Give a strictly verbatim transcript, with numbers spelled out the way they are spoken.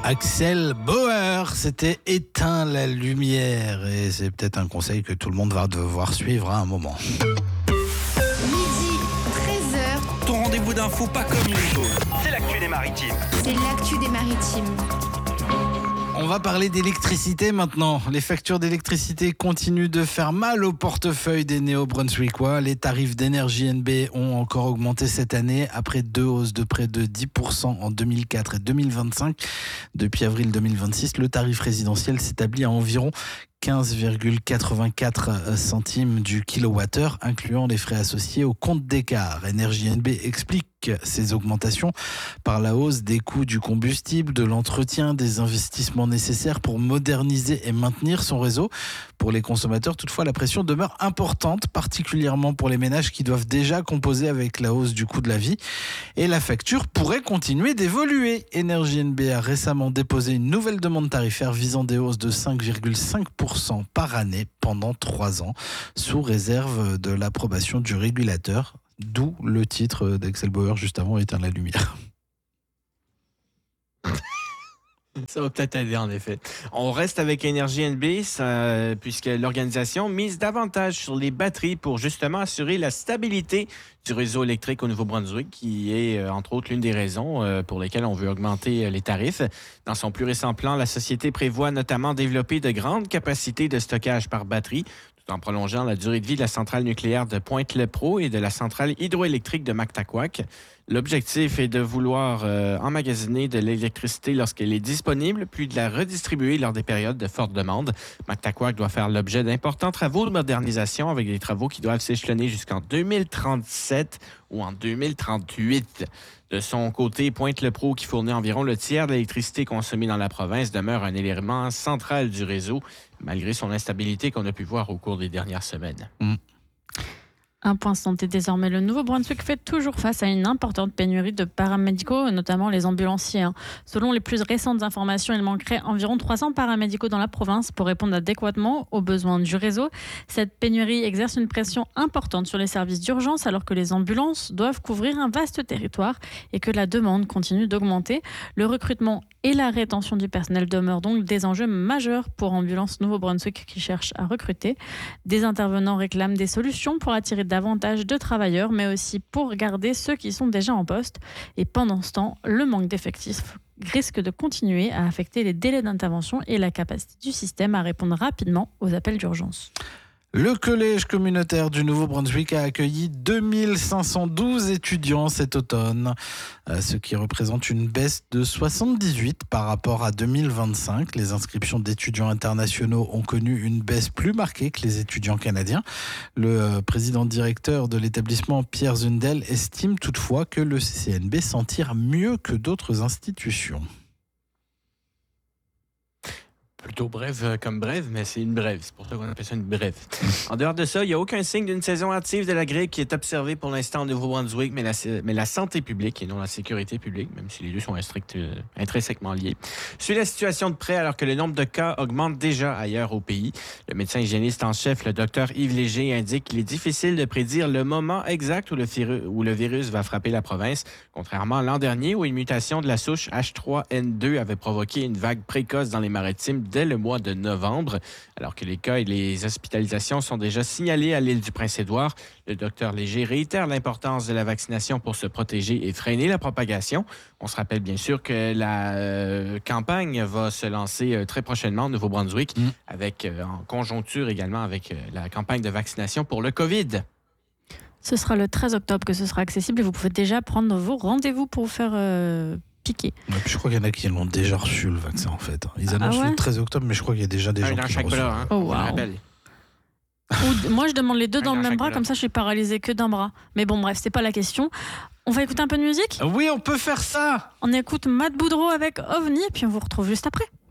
Axel Bauer, c'était éteint la lumière et c'est peut-être un conseil que tout le monde va devoir suivre à un moment. Midi, treize heures. Ton rendez-vous d'infos pas comme les autres. C'est l'actu des maritimes. C'est l'actu des maritimes. On va parler d'électricité maintenant. Les factures d'électricité continuent de faire mal au portefeuille des néo-brunswickois. Les tarifs d'énergie N B ont encore augmenté cette année après deux hausses de près de dix pour cent en deux mille quatre et deux mille vingt-cinq. Depuis avril deux mille vingt-six, le tarif résidentiel s'établit à environ quinze virgule quatre-vingt-quatre centimes du kilowattheure, incluant les frais associés au compte d'écart. Énergie N B explique ces augmentations par la hausse des coûts du combustible, de l'entretien, des investissements nécessaires pour moderniser et maintenir son réseau. Pour les consommateurs, toutefois, la pression demeure importante, particulièrement pour les ménages qui doivent déjà composer avec la hausse du coût de la vie. Et la facture pourrait continuer d'évoluer. Énergie N B a récemment déposé une nouvelle demande tarifaire visant des hausses de cinq virgule cinq pour cent par année pendant trois ans, sous réserve de l'approbation du régulateur. D'où le titre d'Axel Bauer juste avant, éteindre la lumière. Ça va peut-être aider, en effet. On reste avec Énergie N B, ça, puisque l'organisation mise davantage sur les batteries pour justement assurer la stabilité du réseau électrique au Nouveau-Brunswick, qui est, euh, entre autres, l'une des raisons euh, pour lesquelles on veut augmenter euh, les tarifs. Dans son plus récent plan, la société prévoit notamment développer de grandes capacités de stockage par batterie, tout en prolongeant la durée de vie de la centrale nucléaire de Pointe-le-Pro et de la centrale hydroélectrique de Mactaquac. L'objectif est de vouloir euh, emmagasiner de l'électricité lorsqu'elle est disponible, puis de la redistribuer lors des périodes de forte demande. Mactaquac doit faire l'objet d'importants travaux de modernisation avec des travaux qui doivent s'échelonner jusqu'en deux mille trente-sept ou en deux mille trente-huit. De son côté, Pointe-le-Pro, qui fournit environ le tiers de l'électricité consommée dans la province, demeure un élément central du réseau, malgré son instabilité qu'on a pu voir au cours des dernières semaines. Mmh. Un point santé désormais. Le Nouveau-Brunswick fait toujours face à une importante pénurie de paramédicaux, notamment les ambulanciers. Selon les plus récentes informations, il manquerait environ trois cents paramédicaux dans la province pour répondre adéquatement aux besoins du réseau. Cette pénurie exerce une pression importante sur les services d'urgence alors que les ambulances doivent couvrir un vaste territoire et que la demande continue d'augmenter. Le recrutement et la rétention du personnel demeurent donc des enjeux majeurs pour Ambulance Nouveau-Brunswick qui cherche à recruter. Des intervenants réclament des solutions pour attirer davantage de travailleurs, mais aussi pour garder ceux qui sont déjà en poste. Et pendant ce temps, le manque d'effectifs risque de continuer à affecter les délais d'intervention et la capacité du système à répondre rapidement aux appels d'urgence. Le collège communautaire du Nouveau-Brunswick a accueilli deux mille cinq cent douze étudiants cet automne, ce qui représente une baisse de soixante-dix-huit par rapport à deux mille vingt-cinq. Les inscriptions d'étudiants internationaux ont connu une baisse plus marquée que les étudiants canadiens. Le président directeur de l'établissement, Pierre Zundel, estime toutefois que le C C N B s'en tire mieux que d'autres institutions. Plutôt brève comme brève, mais c'est une brève. C'est pour ça qu'on appelle ça une brève. En dehors de ça, il n'y a aucun signe d'une saison active de la grippe qui est observé pour l'instant au Nouveau-Brunswick, mais la, mais la santé publique et non la sécurité publique, même si les deux sont strict, euh, intrinsèquement liés, suit la situation de près alors que le nombre de cas augmente déjà ailleurs au pays. Le médecin hygiéniste en chef, le docteur Yves Léger, indique qu'il est difficile de prédire le moment exact où le, virus, où le virus va frapper la province, contrairement à l'an dernier où une mutation de la souche H trois N deux avait provoqué une vague précoce dans les maritimes dès le mois de novembre. Alors que les cas et les hospitalisations sont déjà signalés à l'île du Prince-Édouard, le docteur Léger réitère l'importance de la vaccination pour se protéger et freiner la propagation. On se rappelle bien sûr que la euh, campagne va se lancer euh, très prochainement au Nouveau-Brunswick, mmh. avec, euh, en conjoncture également avec euh, la campagne de vaccination pour le COVID. Ce sera le treize octobre que ce sera accessible et vous pouvez déjà prendre vos rendez-vous pour vous faire... Euh... piqué. Ouais, je crois qu'il y en a qui l'ont déjà reçu le vaccin en fait. Ils annoncent ah ouais le treize octobre, mais je crois qu'il y a déjà des ah, gens qui l'ont reçu. Hein, oh, wow. Ou, moi je demande les deux dans le même bras, comme ça je suis paralysée que d'un bras. Mais bon bref, c'est pas la question. On va écouter un peu de musique ? Oui, on peut faire ça. On écoute Matt Boudreau avec OVNI et puis on vous retrouve juste après.